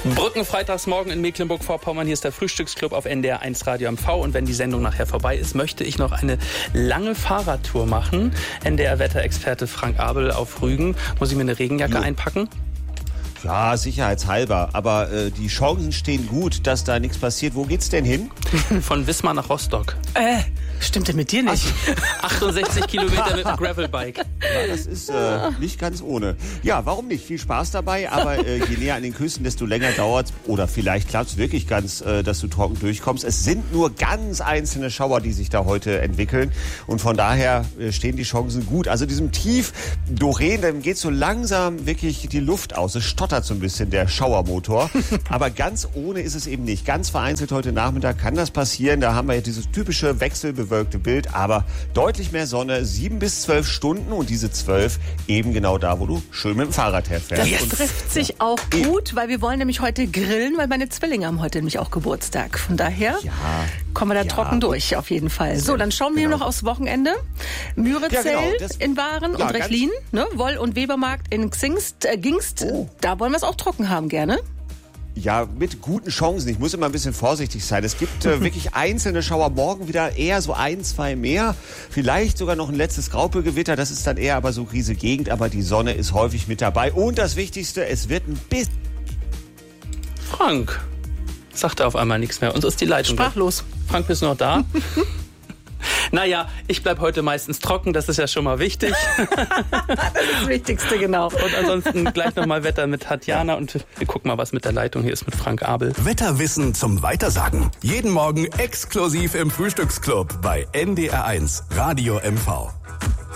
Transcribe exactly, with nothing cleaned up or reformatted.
Brückenfreitagsmorgen in Mecklenburg-Vorpommern. Hier ist der Frühstücksclub auf N D R eins Radio M V. Und wenn die Sendung nachher vorbei ist, möchte ich noch eine lange Fahrradtour machen. N D R-Wetterexperte Frank Abel auf Rügen. Muss ich mir eine Regenjacke jo. einpacken? Ja, sicherheitshalber. Aber äh, die Chancen stehen gut, dass da nichts passiert. Wo geht's denn hin? Von Wismar nach Rostock. Äh, stimmte mit dir nicht. achtundsechzig Kilometer mit einem Gravelbike. Ja, das ist äh, nicht ganz ohne. Ja, warum nicht? Viel Spaß dabei, aber äh, je näher an den Küsten, desto länger dauert oder vielleicht klappt es wirklich ganz, äh, dass du trocken durchkommst. Es sind nur ganz einzelne Schauer, die sich da heute entwickeln und von daher äh, stehen die Chancen gut. Also diesem Tief Doreen, dann geht so langsam wirklich die Luft aus. Es stottert so ein bisschen der Schauermotor, aber ganz ohne ist es eben nicht. Ganz vereinzelt heute Nachmittag kann das passieren. Da haben wir ja dieses typische wechselbewölkte Bild, aber deutlich mehr Sonne, sieben bis zwölf Stunden und diese zwölf eben genau da, wo du schön mit dem Fahrrad herfährst. Das trifft sich auch gut, weil wir wollen nämlich heute grillen, weil meine Zwillinge haben heute nämlich auch Geburtstag. Von daher ja, kommen wir da ja. trocken durch, auf jeden Fall. So, dann schauen wir genau. noch aufs Wochenende. Mürezell ja, genau. das, in Waren ja, und Rechlin, ne? Woll- und Webermarkt in Xingst, äh, Gingst. Oh. Da wollen wir es auch trocken haben, gerne. Ja, mit guten Chancen. Ich muss immer ein bisschen vorsichtig sein. Es gibt äh, wirklich einzelne Schauer, morgen wieder eher so ein, zwei mehr. Vielleicht sogar noch ein letztes Graupelgewitter. Das ist dann eher aber so Krise Gegend, aber die Sonne ist häufig mit dabei. Und das Wichtigste, es wird ein bisschen... Frank, sagt er auf einmal nichts mehr. Uns ist die Leitung. Sprachlos. Frank, bist du noch da? Naja, ich bleib heute meistens trocken, das ist ja schon mal wichtig. Das ist das Wichtigste, genau. Und ansonsten gleich nochmal Wetter mit Tatjana und wir gucken mal, was mit der Leitung hier ist mit Frank Abel. Wetterwissen zum Weitersagen. Jeden Morgen exklusiv im Frühstücksclub bei N D R eins Radio M V.